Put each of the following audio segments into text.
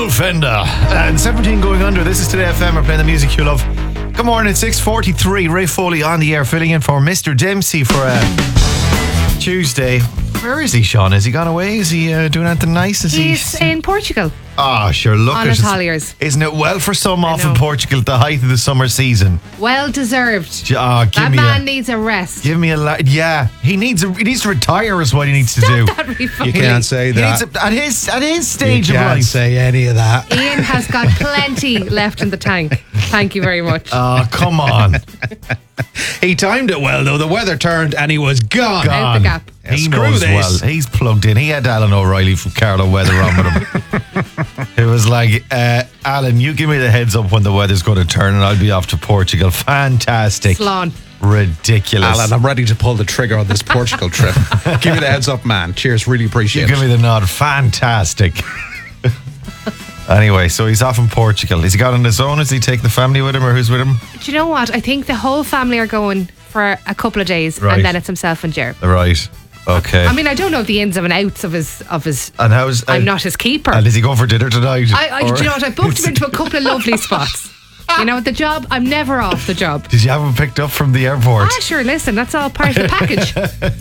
Joel Fender and 17 going under. This is Today FM. We're playing the music you love. Good morning, it's 6:43. Ray Foley on the air, filling in for Mr. Dempsey for Tuesday. Where is he, Sean? Has he gone away? Is he doing anything nice? He's in Portugal. Sure, look on at his it. Holliers. Isn't it well for some off in Portugal at the height of the summer season? Well deserved. That man needs a rest. Give me yeah, he needs to retire is what he needs to do. That would be funny. You can't say that. At his stage you of can't life. say any of that. Ian has got plenty left in the tank. Thank you very much. Come on. He timed it well, though. The weather turned and he was gone. Out the gap. He Screw knows this. well. He's plugged in. He had Alan O'Reilly from Carlow Weather on with him. It was like, Alan, you give me the heads up when the weather's going to turn and I'll be off to Portugal. Fantastic. Slán. Ridiculous. Alan, I'm ready to pull the trigger on this Portugal trip. Give me the heads up, man. Cheers. Really appreciate You it. give me the nod. Fantastic. Anyway, so he's off in Portugal. Has he got on his own? Is he taking the family with him or who's with him? Do you know what? I think the whole family are going for a couple of days, Right. and then it's himself and Ger. Right. Okay. I mean, I don't know the ins and outs of his. And how's I'm not his keeper. And is he going for dinner tonight? Do you know what? I booked him into a couple of lovely spots. You know, the job, I'm never off the job. Did you have him picked up from the airport? Sure, listen, that's all part of the package.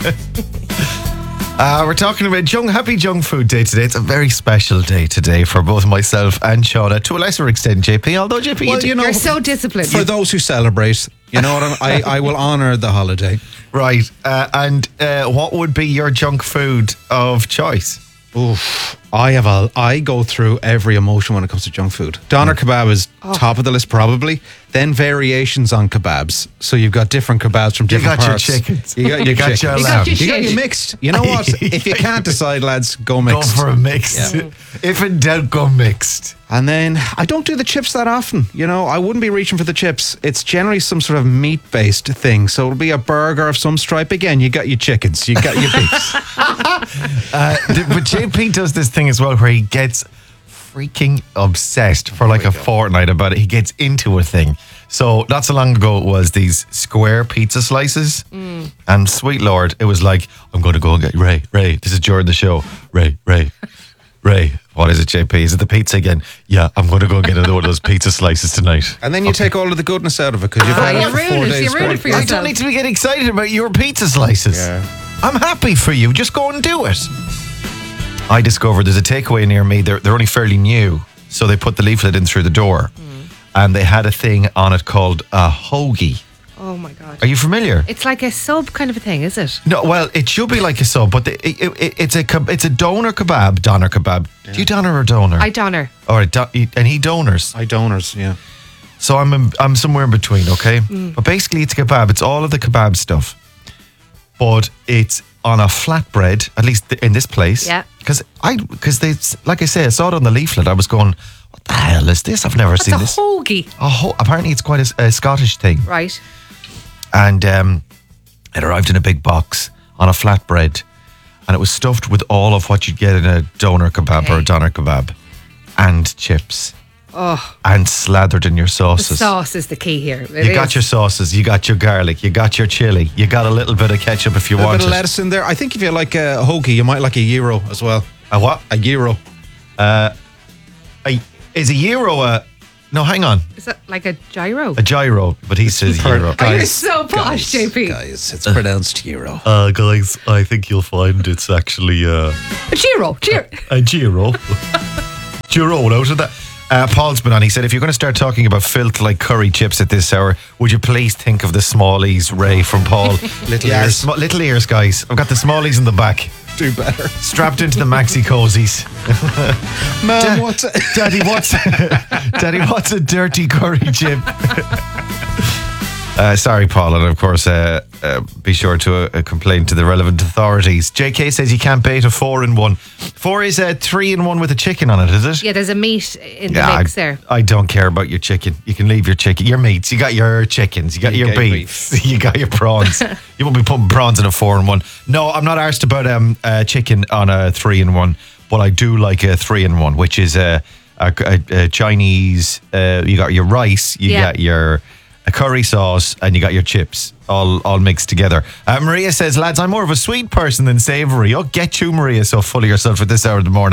We're talking about Happy Junk Food Day today. It's a very special day today for both myself and Shauna. To a lesser extent, JP. Although, JP, Well, you know, You're so disciplined. for those who celebrate, you know what? I will honour the holiday. right. And what would be your junk food of choice? Oof. I go through every emotion when it comes to junk food. Doner kebab is top of the list probably. Then variations on kebabs. So you've got different kebabs from different parts. You got your chickens. You got your You got chicken. your You lamb. got your You got your shit. mixed. You know what? If you can't decide, lads, go mixed. Go for a mixed. Yeah. If in doubt, go mixed. And then I don't do the chips that often. You know, I wouldn't be reaching for the chips. It's generally some sort of meat-based thing. So it'll be a burger of some stripe. Again, you got your chickens, you got your beefs. But JP does this thing as well where he gets freaking obsessed for like a fortnight about it. He gets into a thing. So not so long ago it was these square pizza slices. And sweet Lord, it was like, I'm going to go and get Ray, this is during the show. Ray, what is it, JP? Is it the pizza again? Yeah, I'm going to go and get one of those pizza slices tonight. And then you take all of the goodness out of it because you've had it you for 4 ruined it. days. You ruined it for I yourself. don't need to get excited about your pizza slices. Yeah. I'm happy for you. Just go and do it. I discovered there's a takeaway near me. They're only fairly new. So they put the leaflet in through the door. And they had a thing on it called a hoagie. Oh my God. Are you familiar? It's like a sub kind of a thing, is it? No, well, it should be like a sub, but it's a doner kebab. Do you doner or doner? I doner. All right, and he donors. I donors, yeah. So I'm somewhere in between, okay? But basically it's a kebab. It's all of the kebab stuff. But it's on a flatbread, at least in this place. Yeah. Because they, like I say, I saw it on the leaflet. I was going, what the hell is this? I've never What's seen a this. hoagie? Apparently it's quite a Scottish thing. Right. And it arrived in a big box on a flatbread. And it was stuffed with all of what you'd get in a doner kebab or a doner kebab. And chips. Oh, And slathered in your the sauces. sauce is the key here. You got your sauces, you got your garlic, you got your chili, you got a little bit of ketchup if you A want bit of it. lettuce in there. I think if you like a hoagie, you might like a gyro as well. A what? A gyro. Is a gyro a... No, hang on. Is that like a gyro? A gyro, but he says gyro. Oh, you're so posh, JP. Guys, it's pronounced gyro. Guys, I think you'll find it's actually A gyro. a gyro. Gyro out of that. Paul's been on. He said, if you're going to start talking about filth like curry chips at this hour, would you please think of the smallies, Ray, from Paul? Little ears. Little ears, guys. I've got the smallies in the back. Do better. Strapped into the maxi cozies. Mom, what's it? Daddy, what's a dirty curry chip? Sorry, Paul, and of course, be sure to complain to the relevant authorities. JK says you can't bait a 4-in-1. 4 is a 3-in-1 with a chicken on it, is it? Yeah, there's a meat in the mix there. I don't care about your chicken. You can leave your chicken, your meats. You got your chickens. You got your beef. You got your prawns. You won't be putting prawns in a 4-in-1. No, I'm not arsed about chicken on a 3-in-1, but I do like a 3-in-1, which is a Chinese. You got your rice. You got your a curry sauce, and you got your chips all mixed together. Maria says, lads, I'm more of a sweet person than savoury. Oh, get you, Maria, so full of yourself at this hour of the morning.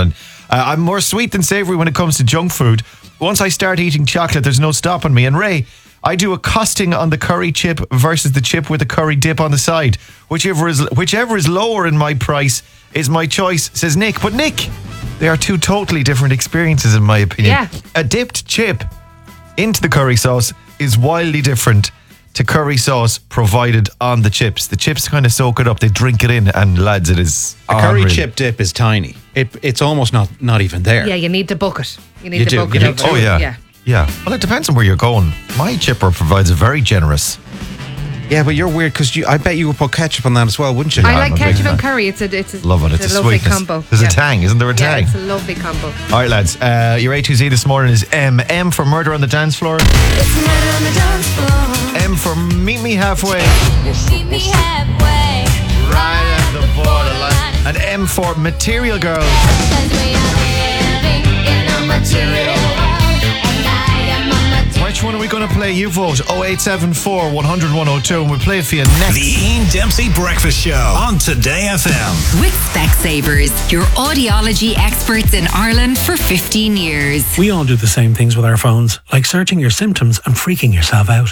I'm more sweet than savoury when it comes to junk food. Once I start eating chocolate, there's no stopping me. And Ray, I do a costing on the curry chip versus the chip with the curry dip on the side. Whichever is lower in my price is my choice, says Nick. But Nick, they are two totally different experiences in my opinion. Yeah. A dipped chip into the curry sauce is wildly different to curry sauce provided on the chips. The chips kind of soak it up, they drink it in, and lads, it is A curry unreal. chip dip is tiny. It's almost not even there. Yeah, you need the bucket. You need You the do, bucket you do. of it. Oh yeah. Yeah. Yeah. Well, it depends on where you're going. My chipper provides a very generous. Yeah, but you're weird because I bet you would put ketchup on that as well, wouldn't you? I I'm like a big ketchup fan. and curry. It's a Love it. It's a lovely sweetness. combo. There's a tang, isn't there? A Yeah, tang. it's a lovely combo. All right, lads. Your A2Z this morning is M. M for Murder on the Dance Floor. It's murder on the dance floor. M for Meet Me Halfway. Meet me halfway. Right at the borderline. And M for Material Girl. 'Cause we are living in a material world, and I am a material. Which one are we going to play? You vote 0874 100 102 and we'll play it for you next. The Ian Dempsey Breakfast Show on Today FM. With Specsavers, your audiology experts in Ireland for 15 years. We all do the same things with our phones, like searching your symptoms and freaking yourself out.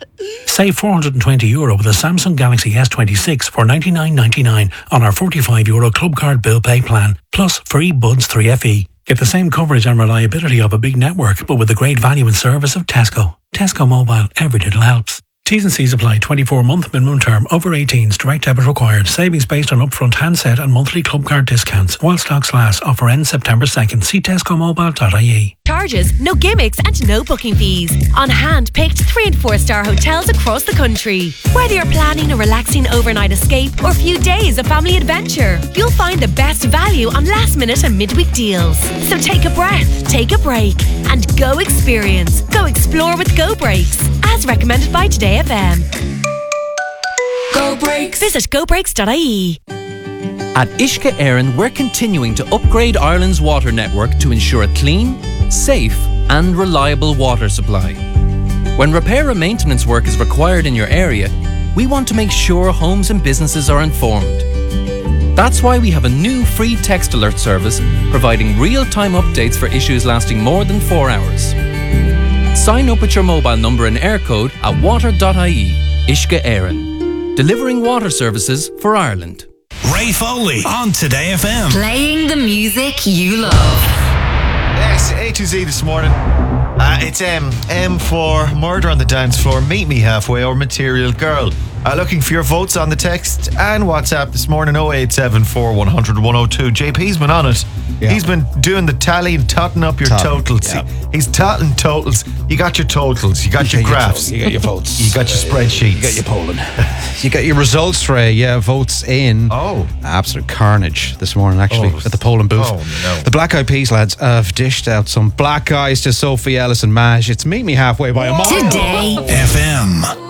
Save €420 with a Samsung Galaxy S26 for $99.99 on our €45 Club Card Bill Pay plan, plus free Buds 3FE. Get the same coverage and reliability of a big network, but with the great value and service of Tesco. Tesco Mobile, every little helps. T's and C's apply. 24-month minimum term. Over 18s. Direct debit required. Savings based on upfront handset and monthly club card discounts. While stocks last. Offer ends September 2nd. See tescomobile.ie. Charges, no gimmicks and no booking fees. On hand-picked 3 and 4 star hotels across the country. Whether you're planning a relaxing overnight escape or a few days of family adventure, you'll find the best value on last minute and midweek deals. So take a breath, take a break and go experience. Go explore with Go Breaks, as recommended by Today FM. Go Breaks. Visit gobreaks.ie. At Ishka Éireann, we're continuing to upgrade Ireland's water network to ensure a clean, safe and reliable water supply. When repair and maintenance work is required in your area, we want to make sure homes and businesses are informed. That's why we have a new free text alert service providing real-time updates for issues lasting more than 4 hours. Sign up with your mobile number and air code at water.ie. Ishka Éireann, delivering water services for Ireland. Ray Foley on Today FM. Playing the music you love. Yes, A to Z this morning. It's M. M for Murder on the Dance Floor, Meet Me Halfway, or Material Girl. Looking for your votes on the text and WhatsApp this morning, 0874 100 102. JP's been on it. Yeah. He's been doing the tally and totting up your totals. yeah. He's totting totals. You got your totals. You got your graphs. You got your votes. You got your spreadsheets. You got your polling. You got your results, Ray. Yeah, votes in. Oh. Absolute carnage this morning, actually, Oh. at the polling booth. Oh, no. The Black Eyed Peas lads have dished out some black eyes to Sophie Ellis and Maj. It's Meet Me Halfway by a mile. Today FM.